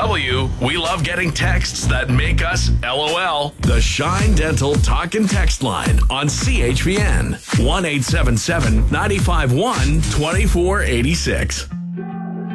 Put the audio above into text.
KDOW, we love getting texts that make us LOL. The Shine Dental Talk and Text line on CHVN 1-877-951-2486.